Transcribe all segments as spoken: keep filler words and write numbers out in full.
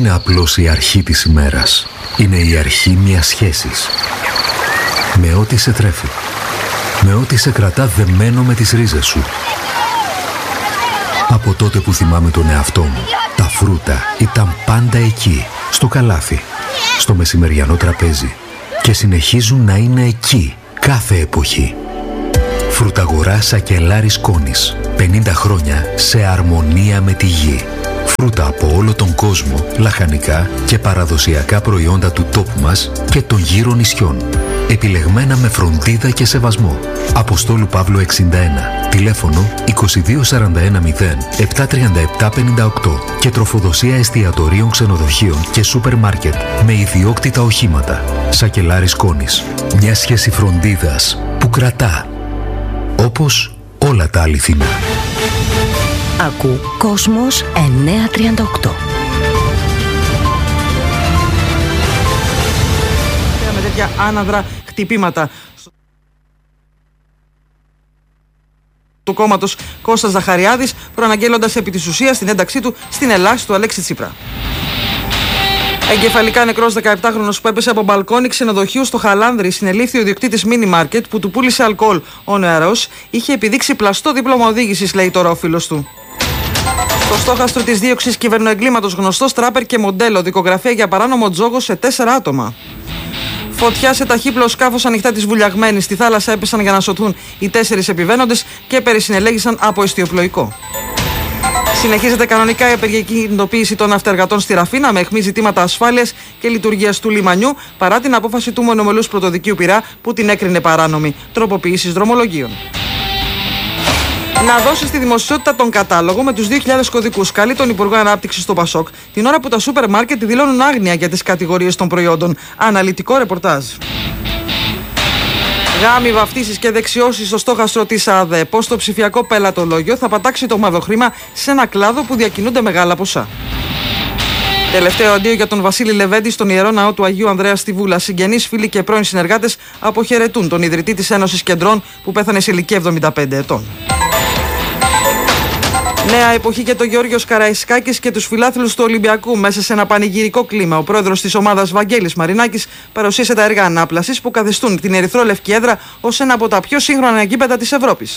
Είναι απλώς η αρχή της ημέρας. Είναι η αρχή μιας σχέσης. Με ό,τι σε τρέφει. Με ό,τι σε κρατά δεμένο με τις ρίζες σου. Από τότε που θυμάμαι τον εαυτό μου, τα φρούτα ήταν πάντα εκεί, στο καλάθι, στο μεσημεριανό τραπέζι. Και συνεχίζουν να είναι εκεί, κάθε εποχή. Φρουταγορά Σακελάρης Κόνης. πενήντα χρόνια σε αρμονία με τη γη. Φρούτα από όλο τον κόσμο, λαχανικά και παραδοσιακά προϊόντα του τόπου μας και των γύρω νησιών. Επιλεγμένα με φροντίδα και σεβασμό. Αποστόλου Παύλου εξήντα ένα. Τηλέφωνο είκοσι δύο σαράντα ένα μηδέν επτά τριάντα επτά πενήντα οκτώ και τροφοδοσία εστιατορίων, ξενοδοχείων και σούπερ μάρκετ με ιδιόκτητα οχήματα. Σακελάρης Κόνης. Μια σχέση φροντίδας που κρατά. Όπως όλα τα αληθινά. Ακού Κόσμος εννιακόσια τριάντα οκτώ. Με τέτοια άναδρα χτυπήματα του κόμματος Κώστας Ζαχαριάδης, προαναγγέλλοντας επί της ουσίας την ένταξή του στην ελάχιστη του Αλέξη Τσίπρα. Εγκεφαλικά νεκρός δεκαεπτάχρονος που έπεσε από μπαλκόνι ξενοδοχείου στο Χαλάνδρι συνελήφθη ο ιδιοκτήτης μίνι μάρκετ που του πούλησε αλκοόλ. Ο νεαρός είχε επιδείξει πλαστό δίπλωμα οδήγησης, λέει τώρα ο φίλος του. Το στόχαστρο της δίωξης κυβερνοεγκλήματος, γνωστός τράπερ και μοντέλο, δικογραφία για παράνομο τζόγο σε τέσσερα άτομα. Φωτιά σε ταχύπλο σκάφος ανοιχτά της Βουλιαγμένης. Στη θάλασσα έπεσαν για να σωθούν οι τέσσερις επιβαίνοντες και περισυνελέγησαν από εστιοπλοϊκό. Συνεχίζεται κανονικά η απεργιακή κινητοποίηση των ναυτεργατών στη Ραφίνα με αιχμή ζητήματα ασφάλειας και λειτουργίας του λιμανιού παρά την απόφαση του μονομελούς πρωτοδικείου Πειραιά που την έκρινε παράνομη. Τροποποιήσεις δρομολογίων. Να δώσει στη δημοσιότητα τον κατάλογο με τους δύο χιλιάδες κωδικούς. Καλεί τον Υπουργό Ανάπτυξης στο Πασόκ, την ώρα που τα σούπερ μάρκετ δηλώνουν άγνοια για τις κατηγορίες των προϊόντων. Αναλυτικό ρεπορτάζ. Γάμοι, βαφτίσεις και δεξιώσεις στο στόχαστρο της ΑΔΕ. Πώς το ψηφιακό πελατολόγιο θα πατάξει το μαύρο χρήμα σε ένα κλάδο που διακινούνται μεγάλα ποσά. Τελευταίο αντίο για τον Βασίλη Λεβέντη στον Ιερό Ναό του Αγίου Ανδρέα στη Βούλα. Συγγενείς, φίλοι και πρώην συνεργάτες αποχαιρετούν τον ιδρυτή της Ένωσης Κεντρών που πέθανε σε ηλικία εβδομήντα πέντε ετών. Νέα εποχή για τον Γεώργιος Καραϊσκάκης και τους φιλάθλους του Ολυμπιακού. Μέσα σε ένα πανηγυρικό κλίμα, ο πρόεδρος της ομάδας Βαγγέλης Μαρινάκης παρουσίασε τα έργα ανάπλασης που καθιστούν την ερυθρόλευκη έδρα ως ένα από τα πιο σύγχρονα γήπεδα της Ευρώπης.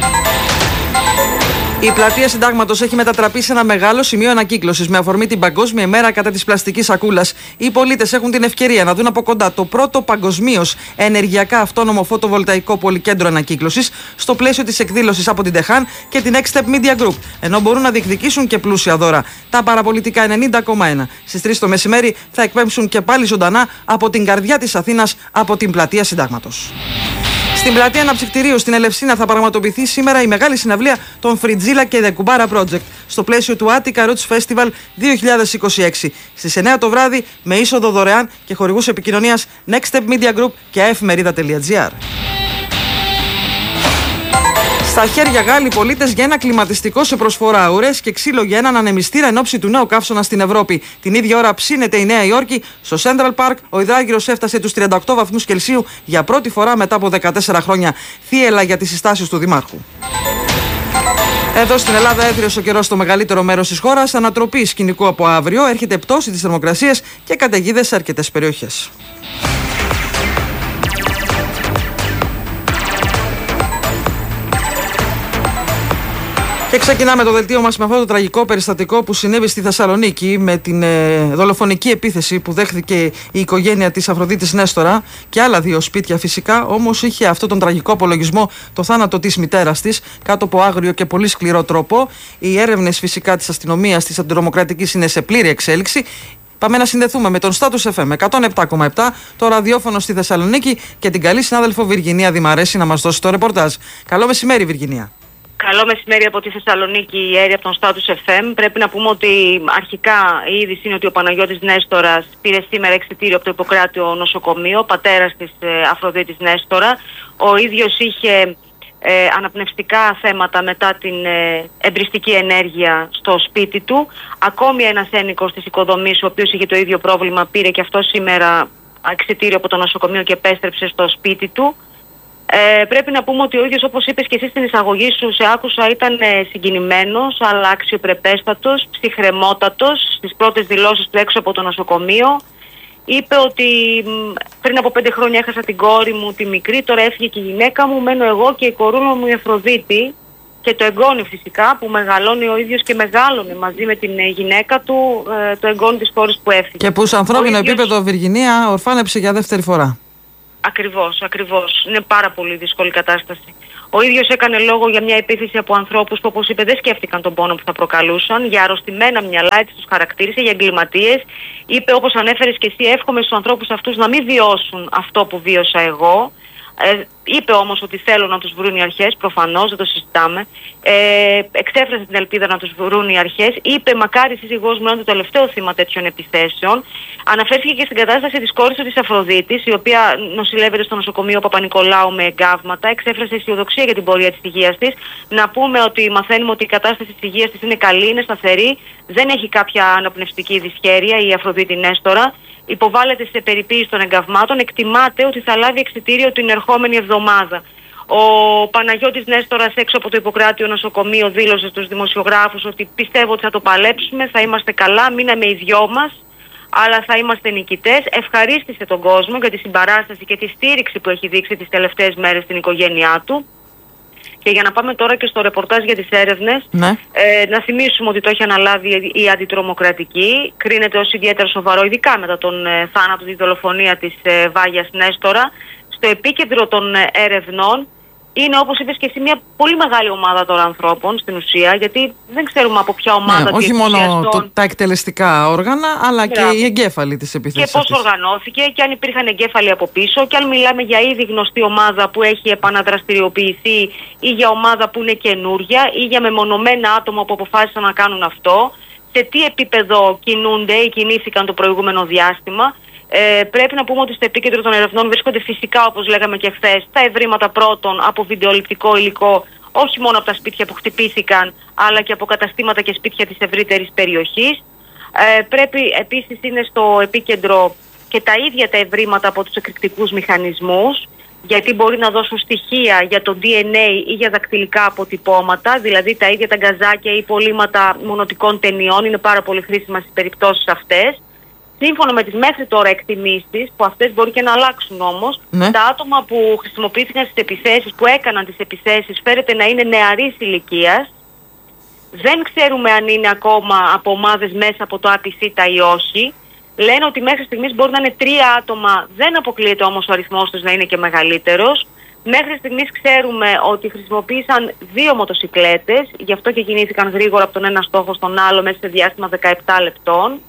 Η πλατεία Συντάγματος έχει μετατραπεί σε ένα μεγάλο σημείο ανακύκλωσης με αφορμή την Παγκόσμια ημέρα κατά της πλαστικής σακούλας. Οι πολίτες έχουν την ευκαιρία να δουν από κοντά το πρώτο παγκοσμίως ενεργειακά αυτόνομο φωτοβολταϊκό πολυκέντρο ανακύκλωσης στο πλαίσιο της εκδήλωσης από την Τεχάν και την X-Step Media Group, ενώ μπορούν να διεκδικήσουν και πλούσια δώρα. Τα παραπολιτικά ενενήντα κόμμα ένα. Στις τρεις το μεσημέρι θα εκπέμψουν και πάλι ζωντανά από την καρδιά της Αθήνας, από την πλατεία Συντάγματος. Στην πλατεία Αναψυκτηρίου στην Ελευσίνα θα πραγματοποιηθεί σήμερα η μεγάλη συναυλία των Φριτζίλα και Δεκουμπάρα Project στο πλαίσιο του Attica Roots Festival δύο χιλιάδες είκοσι έξι. Στις εννιά το βράδυ με είσοδο δωρεάν και χορηγούς επικοινωνίας Next Step Media Group και εφημερίδα τελεία τζι άρ. Στα χέρια Γάλλοι πολίτες για ένα κλιματιστικό σε προσφορά, ουρές και ξύλο για έναν ανεμιστήρα εν ώψη του νέου καύσωνα στην Ευρώπη. Την ίδια ώρα ψήνεται η Νέα Υόρκη. Στο Central Park ο υδράργυρος έφτασε τους τριάντα οκτώ βαθμούς Κελσίου για πρώτη φορά μετά από δεκατέσσερα χρόνια. Θύελλα για τις συστάσεις του Δημάρχου. Εδώ στην Ελλάδα έθριος ο καιρός στο μεγαλύτερο μέρος της χώρας. Ανατροπή σκηνικού από αύριο. Έρχεται πτώση της θερμοκρασίας και καταιγίδες σε αρκετές περιοχές. Και ξεκινάμε το δελτίο μας με αυτό το τραγικό περιστατικό που συνέβη στη Θεσσαλονίκη με την ε, δολοφονική επίθεση που δέχθηκε η οικογένεια της Αφροδίτης Νέστορα και άλλα δύο σπίτια φυσικά. Όμως είχε αυτό τον τραγικό απολογισμό, το θάνατο της μητέρας της, κάτω από άγριο και πολύ σκληρό τρόπο. Οι έρευνες φυσικά της αστυνομίας, της αντιτρομοκρατικής, είναι σε πλήρη εξέλιξη. Πάμε να συνδεθούμε με τον Status εφ εμ εκατόν επτά κόμμα επτά, το ραδιόφωνο στη Θεσσαλονίκη, και την καλή συνάδελφο Βιργινία Δημαρέση να μας δώσει το ρεπορτάζ. Καλό μεσημέρι, Βιργινία. Καλό μεσημέρι από τη Θεσσαλονίκη, η Έρη από τον Status εφ εμ. Πρέπει να πούμε ότι αρχικά η είδηση είναι ότι ο Παναγιώτης Νέστορας πήρε σήμερα εξιτήριο από το Ιπποκράτειο νοσοκομείο, πατέρας της ε, Αφροδίτης Νέστορα. Ο ίδιος είχε ε, αναπνευστικά θέματα μετά την ε, εμπριστική ενέργεια στο σπίτι του. Ακόμη ένας ένοικος της οικοδομής, ο οποίος είχε το ίδιο πρόβλημα, πήρε και αυτό σήμερα εξιτήριο από το νοσοκομείο και επέστρεψε στο σπίτι του. Ε, πρέπει να πούμε ότι ο ίδιος, όπως είπες και εσύ στην εισαγωγή σου, σε άκουσα, ήταν ε, συγκινημένος αλλά αξιοπρεπέστατος, ψυχρεμότατος στις πρώτες δηλώσεις του έξω από το νοσοκομείο. Είπε ότι μ, πριν από πέντε χρόνια έχασα την κόρη μου τη μικρή, τώρα έφυγε και η γυναίκα μου, μένω εγώ και η κορούλα μου η Αφροδίτη, και το εγγόνι φυσικά που μεγαλώνει ο ίδιος και μεγάλωνε μαζί με την ε, γυναίκα του, ε, το εγγόνι της κόρης που έφυγε. Και που σε ανθρώπινο ίδιος... επίπεδο, Βιργινία, ορφάνεψε για δεύτερη φορά. Ακριβώς, ακριβώς. Είναι πάρα πολύ δύσκολη κατάσταση. Ο ίδιος έκανε λόγο για μια επίθεση από ανθρώπους που, όπως είπε, δεν σκέφτηκαν τον πόνο που θα προκαλούσαν, για αρρωστημένα μυαλά, έτσι τους χαρακτήρισε, για εγκληματίες. Είπε, όπως ανέφερες και εσύ, εύχομαι στους ανθρώπους αυτούς να μην βιώσουν αυτό που βίωσα εγώ. Ε, είπε όμως ότι θέλω να τους βρουν οι αρχές, προφανώς, δεν το συζητάμε. Ε, εξέφρασε την ελπίδα να τους βρουν οι αρχές. Είπε, μακάρι η σύζυγός μου να είναι το τελευταίο θύμα τέτοιων επιθέσεων. Αναφέρθηκε και στην κατάσταση της κόρης του της Αφροδίτης, η οποία νοσηλεύεται στο νοσοκομείο Παπα-Νικολάου με εγκάβματα. Εξέφρασε αισιοδοξία για την πορεία της υγείας της. Να πούμε ότι μαθαίνουμε ότι η κατάσταση της υγείας της είναι καλή, είναι σταθερή, δεν έχει κάποια αναπνευστική δυσχέρεια η Αφροδίτη Νέστορα. Υποβάλλεται σε περιποίηση των εγκαυμάτων. Εκτιμάται ότι θα λάβει εξιτήριο την ερχόμενη εβδομάδα. Ο Παναγιώτης Νέστορας έξω από το Ιπποκράτειο νοσοκομείο δήλωσε στους δημοσιογράφους ότι πιστεύω ότι θα το παλέψουμε, θα είμαστε καλά, μείναμε οι δυο μας, αλλά θα είμαστε νικητές. Ευχαρίστησε τον κόσμο για τη συμπαράσταση και τη στήριξη που έχει δείξει τις τελευταίες μέρες στην οικογένειά του. Και για να πάμε τώρα και στο ρεπορτάζ για τις έρευνες, ναι. ε, να θυμίσουμε ότι το έχει αναλάβει η αντιτρομοκρατική. Κρίνεται ως ιδιαίτερα σοβαρό, ειδικά μετά τον ε, θάνατο, τη δολοφονία της ε, Βάγιας Νέστορα. Στο επίκεντρο των ε, ερευνών είναι, όπως είπες και εσύ, μια πολύ μεγάλη ομάδα τώρα ανθρώπων στην ουσία, γιατί δεν ξέρουμε από ποια ομάδα... Ναι, όχι μόνο το, τα εκτελεστικά όργανα, αλλά Μπράβο. και οι εγκέφαλοι της επιθέσης. Και πώς οργανώθηκε και αν υπήρχαν εγκέφαλοι από πίσω, και αν μιλάμε για ήδη γνωστή ομάδα που έχει επαναδραστηριοποιηθεί ή για ομάδα που είναι καινούρια ή για μεμονωμένα άτομα που αποφάσισαν να κάνουν αυτό, σε τι επίπεδο κινούνται ή κινήθηκαν το προηγούμενο διάστημα. Ε, πρέπει να πούμε ότι στο επίκεντρο των ερευνών βρίσκονται φυσικά, όπως λέγαμε και χθες, τα ευρήματα πρώτων από βιντεοληπτικό υλικό, όχι μόνο από τα σπίτια που χτυπήθηκαν, αλλά και από καταστήματα και σπίτια της ευρύτερης περιοχής. Ε, πρέπει επίσης είναι στο επίκεντρο και τα ίδια τα ευρήματα από τους εκρηκτικούς μηχανισμούς, γιατί μπορεί να δώσουν στοιχεία για το ντι εν έι ή για δακτυλικά αποτυπώματα, δηλαδή τα ίδια τα γκαζάκια ή υπολείμματα μονοτικών ταινιών, είναι πάρα πολύ χρήσιμα στις περιπτώσεις αυτές. Σύμφωνα με τις μέχρι τώρα εκτιμήσεις, που αυτές μπορεί και να αλλάξουν όμως, ναι. τα άτομα που χρησιμοποιήθηκαν στις επιθέσεις, που έκαναν τις επιθέσεις, φέρεται να είναι νεαρής ηλικίας. Δεν ξέρουμε αν είναι ακόμα από ομάδες μέσα από το ΑΠΣΙΤΑ ή όχι. Λένε ότι μέχρι στιγμής μπορεί να είναι τρία άτομα, δεν αποκλείεται όμως ο αριθμός τους να είναι και μεγαλύτερος. Μέχρι στιγμής ξέρουμε ότι χρησιμοποίησαν δύο μοτοσικλέτες, γι' αυτό και κινήθηκαν γρήγορα από τον ένα στόχο στον άλλο μέσα σε διάστημα δεκαεπτά λεπτών.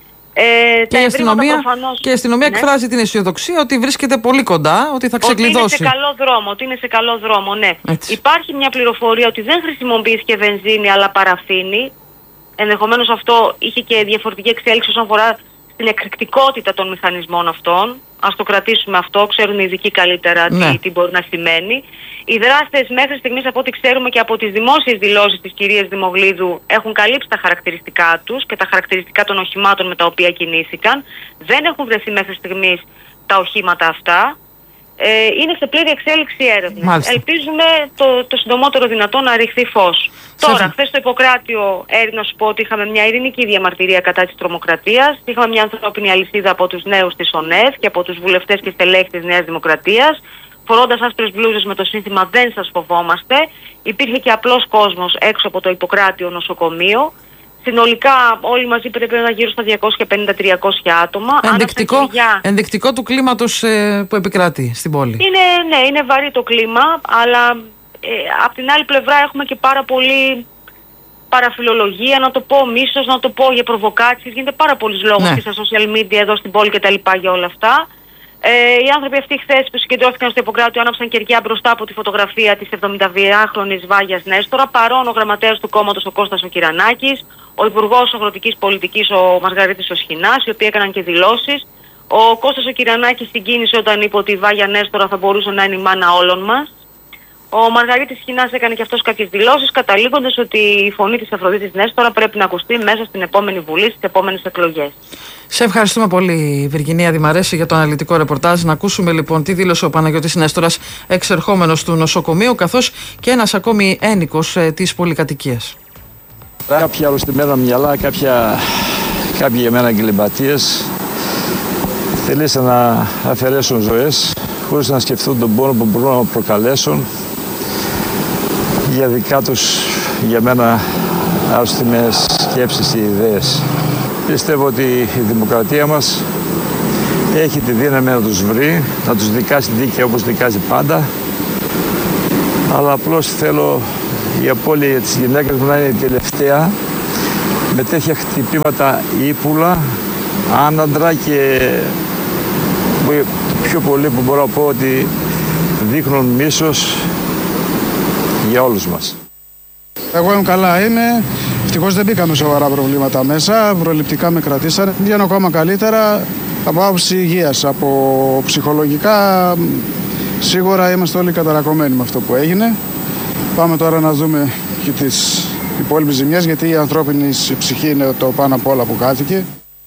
Ε, και, η αστυνομία, προφανώς... και η αστυνομία ναι. εκφράζει την αισιοδοξία ότι βρίσκεται πολύ κοντά, ότι θα ξεκλειδώσει. Ότι είναι σε καλό δρόμο, ότι είναι σε καλό δρόμο, ναι. Έτσι. Υπάρχει μια πληροφορία ότι δεν χρησιμοποιήθηκε βενζίνη αλλά παραφίνη. Ενδεχομένως αυτό είχε και διαφορετική εξέλιξη όσον αφορά στην εκρηκτικότητα των μηχανισμών αυτών. Ας το κρατήσουμε αυτό, ξέρουν οι ειδικοί καλύτερα ναι. τι, τι μπορεί να σημαίνει. Οι δράστες μέχρι στιγμής, από ό,τι ξέρουμε και από τις δημόσιες δηλώσεις της κυρίας Δημοβλίδου, έχουν καλύψει τα χαρακτηριστικά τους και τα χαρακτηριστικά των οχημάτων με τα οποία κινήθηκαν. Δεν έχουν βρεθεί μέχρι στιγμής τα οχήματα αυτά. Ε, είναι σε πλήρη εξέλιξη έρευνες. Ελπίζουμε το, το συντομότερο δυνατό να ρηχθεί φως. Τώρα, χθες στο Ιπποκράτειο, έρη σου πω ότι είχαμε μια ειρηνική διαμαρτυρία κατά της τρομοκρατίας. Είχαμε μια ανθρώπινη αλυσίδα από τους νέους της ΟΝΕΔ και από τους βουλευτές και στελέχη της Νέας Δημοκρατίας. Φορώντας άσπρες μπλούζες με το σύνθημα «Δεν σας φοβόμαστε». Υπήρχε και απλός κόσμος έξω από το Ιπποκράτειο νοσοκομείο. Συνολικά όλοι μαζί πρέπει να είναι γύρω στα διακόσια πενήντα με τριακόσια άτομα. Ενδεικτικό, χεριά... ενδεικτικό του κλίματος ε, που επικρατεί στην πόλη. Είναι, ναι, είναι βαρύ το κλίμα, αλλά ε, απ' την άλλη πλευρά έχουμε και πάρα πολύ παραφιλολογία, να το πω μίσος, να το πω για προβοκάτσιες. Γίνεται πάρα πολλής λόγος ναι. και στα social media εδώ στην πόλη και τα λοιπά για όλα αυτά. Ε, οι άνθρωποι αυτοί χθες που συγκεντρώθηκαν στο Ιπποκράτειο άναψαν κεριά μπροστά από τη φωτογραφία της εβδομηνταδυάχρονης Βάγιας Νέστορα, παρόν ο γραμματέας του κόμματος ο Κώστας ο Κυρανάκης, ο Υπουργός Αγροτικής Πολιτικής ο Μαργαρίτης ο Σχοινάς, οι οποίοι έκαναν και δηλώσεις. Ο Κώστας ο Κυρανάκης συγκίνησε όταν είπε ότι η Βάγια Νέστορα θα μπορούσε να είναι η μάνα όλων μας. Ο Μαργαρίτης Σχοινάς έκανε και αυτός κάποιες δηλώσεις, καταλήγοντας ότι η φωνή της Αφροδίτης Νέστορα πρέπει να ακουστεί μέσα στην επόμενη Βουλή, στις επόμενες εκλογές. Σε ευχαριστούμε πολύ, Βυργινία Δημαρέση, για το αναλυτικό ρεπορτάζ. Να ακούσουμε λοιπόν τι δήλωσε ο Παναγιώτης Νέστορας, εξερχόμενος του νοσοκομείου, καθώς και ένας ακόμη ένοικος ε, της πολυκατοικίας. Κάποια αρρωστημένα μυαλά, κάποια, κάποιοι για μένα εγκληματίες θελήσαν να αφαιρέσουν ζωές χωρίς να σκεφτούν τον πόνο που μπορούν να προκαλέσουν για δικά τους, για μένα, αρρωστημένες σκέψεις ή ιδέες. Πιστεύω ότι η δημοκρατία μας έχει τη δύναμη να τους βρει, να τους δικάσει δίκαια όπως δικάζει πάντα, αλλά απλώς θέλω η απώλεια της γυναίκας μου να είναι η τελευταία, με τέτοια χτυπήματα ύπουλα, άναντρα και πιο πολύ που μπορώ να πω ότι δείχνουν μίσος για όλους μας. Εγώ είμαι καλά, είμαι. Ευτυχώς δεν μπήκαμε σοβαρά προβλήματα μέσα. Προληπτικά με κρατήσανε. Βγαίνω ακόμα καλύτερα από άποψη υγείας. Από ψυχολογικά σίγουρα είμαστε όλοι καταρακωμένοι με αυτό που έγινε. Πάμε τώρα να δούμε και τις υπόλοιπες ζημιές, γιατί η ανθρώπινη ψυχή είναι το πάνω απ' όλα που χάθηκε.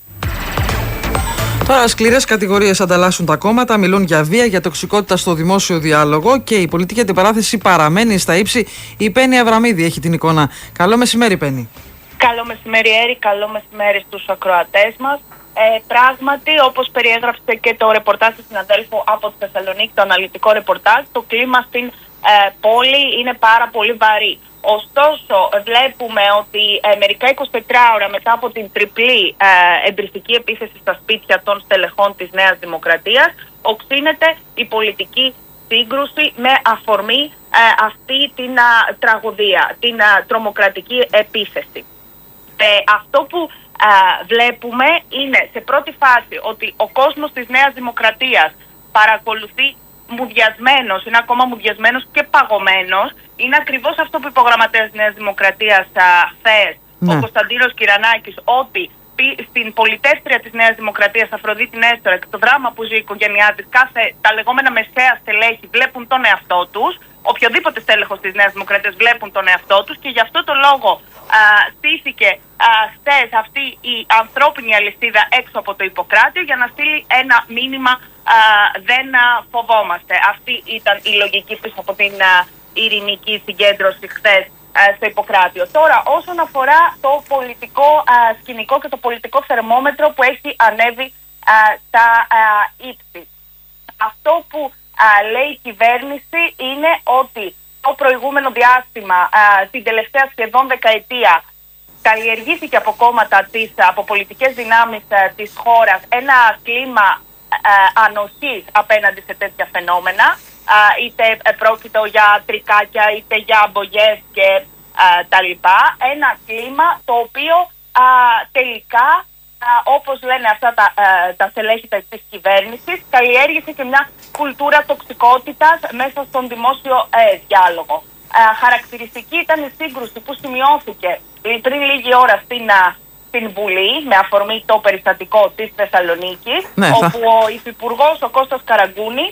Τώρα, σκληρές κατηγορίες ανταλλάσσουν τα κόμματα, μιλούν για βία, για τοξικότητα στο δημόσιο διάλογο και η πολιτική αντιπαράθεση παραμένει στα ύψη. Η Πέννη Αβραμίδη έχει την εικόνα. Καλό μεσημέρι, Πέννη. Καλό μεσημέρι, Έρη. Καλό μεσημέρι στους ακροατές μας. Ε, πράγματι, όπως περιέγραψε και το ρεπορτάζ του συναδέλφου από τη Θεσσαλονίκη, το αναλυτικό ρεπορτάζ, το κλίμα στην ε, πόλη είναι πάρα πολύ βαρύ. Ωστόσο, βλέπουμε ότι ε, μερικά εικοσιτετράωρα μετά από την τριπλή ε, εμπριστική επίθεση στα σπίτια των στελεχών της Νέας Δημοκρατίας, οξύνεται η πολιτική σύγκρουση με αφορμή ε, αυτή την α, τραγωδία, την α, τρομοκρατική επίθεση. Ε, αυτό που α, βλέπουμε είναι σε πρώτη φάση ότι ο κόσμος της Νέας Δημοκρατίας παρακολουθεί μουδιασμένος, είναι ακόμα μουδιασμένος και παγωμένος. Είναι ακριβώς αυτό που είπε ο γραμματέας της Νέας Δημοκρατίας χθες, ναι. ο Κωνσταντίνος Κυρανάκης, ότι στην πολιτεύτρια της Νέας Δημοκρατίας, Αφροδίτη Νέστορα, και το δράμα που ζει η οικογένειά της, κάθε τα λεγόμενα μεσαία στελέχη βλέπουν τον εαυτό τους, οποιοδήποτε στέλεχος της Νέας Δημοκρατίας βλέπουν τον εαυτό τους, και γι' αυτό το λόγο α, στήθηκε χθες αυτή η ανθρώπινη αλυσίδα έξω από το Ιπποκράτιο για να στείλει ένα μήνυμα α, δεν α, φοβόμαστε. Αυτή ήταν η λογική πίσω από την α, ειρηνική συγκέντρωση χθες στο Ιπποκράτιο. Τώρα, όσον αφορά το πολιτικό α, σκηνικό και το πολιτικό θερμόμετρο που έχει ανέβει α, στα α, ύψη. Αυτό που α, λέει η κυβέρνηση είναι ότι το προηγούμενο διάστημα, α, την τελευταία σχεδόν δεκαετία, καλλιεργήθηκε από κόμματα της, από πολιτικές δυνάμεις α, της χώρας ένα κλίμα α, ανοχής απέναντι σε τέτοια φαινόμενα. Uh, είτε πρόκειται για τρικάκια, είτε για αμπογιές και uh, τα λοιπά. Ένα κλίμα το οποίο uh, τελικά, uh, όπως λένε αυτά τα, uh, τα στελέχη της κυβέρνησης, καλλιέργησε και μια κουλτούρα τοξικότητας μέσα στον δημόσιο uh, διάλογο. Uh, χαρακτηριστική ήταν η σύγκρουση που σημειώθηκε πριν λίγη ώρα στην, uh, στην Βουλή, με αφορμή το περιστατικό της Θεσσαλονίκης, ναι, όπου θα... ο υφυπουργός ο Κώστας Καραγκούνης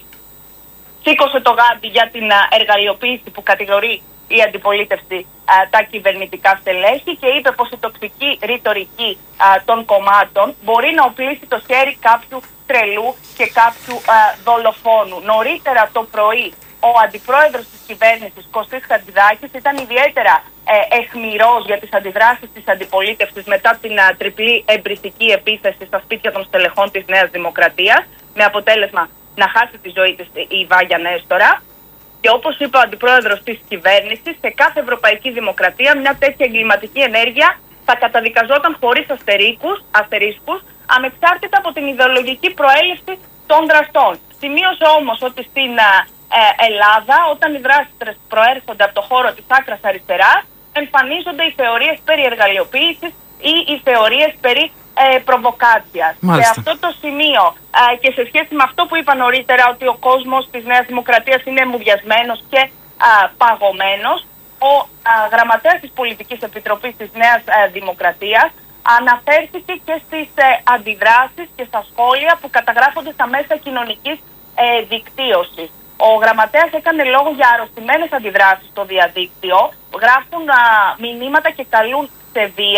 σήκωσε το γάντι για την εργαλειοποίηση που κατηγορεί η αντιπολίτευση α, τα κυβερνητικά στελέχη και είπε πως η τοξική ρητορική α, των κομμάτων μπορεί να οπλίσει το χέρι κάποιου τρελού και κάποιου α, δολοφόνου. Νωρίτερα το πρωί ο αντιπρόεδρος της κυβέρνησης, Κωστής Χατζηδάκης, ήταν ιδιαίτερα ε, αιχμηρός για τις αντιδράσεις της αντιπολίτευσης μετά την α, τριπλή εμπριστική επίθεση στα σπίτια των στελεχών της Νέας Δημοκρατίας, με αποτέλεσμα να χάσει τη ζωή της η Βάγια Νέστορα. Και όπως είπε ο αντιπρόεδρος της κυβέρνησης, σε κάθε ευρωπαϊκή δημοκρατία μια τέτοια εγκληματική ενέργεια θα καταδικαζόταν χωρίς αστερίκους, αστερίσκους, ανεξάρτητα από την ιδεολογική προέλευση των δραστών. Σημείωσε όμως ότι στην ε, Ελλάδα, όταν οι δράστες προέρχονται από το χώρο της άκρας αριστεράς, εμφανίζονται οι θεωρίες περί εργαλειοποίησης ή οι θεωρίες περί Ε, προβοκάτσιας. Σε αυτό το σημείο ε, και σε σχέση με αυτό που είπα νωρίτερα, ότι ο κόσμος της Νέας Δημοκρατίας είναι μουδιασμένος και α, παγωμένος, ο α, γραμματέας της Πολιτικής Επιτροπής της Νέας α, Δημοκρατίας αναφέρθηκε και στις ε, αντιδράσεις και στα σχόλια που καταγράφονται στα μέσα κοινωνικής ε, δικτύωσης. Ο γραμματέας έκανε λόγο για αρρωστημένες αντιδράσεις στο διαδίκτυο, γράφουν α, μηνύματα και καλούν σε βία,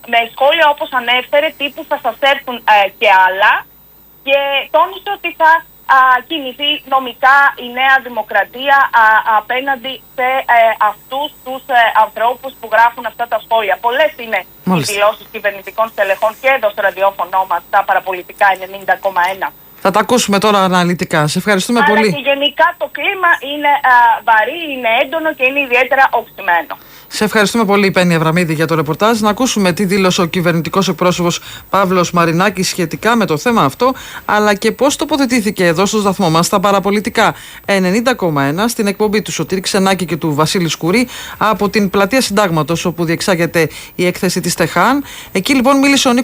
με σχόλια όπως ανέφερε τύπου θα σας έρθουν ε, και άλλα, και τόνισε ότι θα α, κινηθεί νομικά η Νέα Δημοκρατία α, απέναντι σε ε, αυτούς τους ε, ανθρώπους που γράφουν αυτά τα σχόλια. Πολλές είναι Μάλιστα. οι δηλώσεις κυβερνητικών στελεχών και εδώ στο ραδιόφωνο μας, τα παραπολιτικά ενενήντα κόμμα ένα. Θα τα ακούσουμε τώρα αναλυτικά. Σε ευχαριστούμε Αλλά πολύ. Και γενικά το κλίμα είναι α, βαρύ, είναι έντονο και είναι ιδιαίτερα οξυμένο. Σε ευχαριστούμε πολύ, Πέννη Αβραμίδη, για το ρεπορτάζ. Να ακούσουμε τι δήλωσε ο κυβερνητικός εκπρόσωπος Παύλος Μαρινάκης σχετικά με το θέμα αυτό, αλλά και πώς τοποθετήθηκε εδώ στο σταθμό μας στα παραπολιτικά ενενήντα κόμμα ένα στην εκπομπή του Σωτήρη Ξενάκη και του Βασίλη Σκουρή από την Πλατεία Συντάγματος, όπου διεξάγεται η έκθεση της ΤΕΧΑΝ. Εκεί λοιπόν μίλησε ο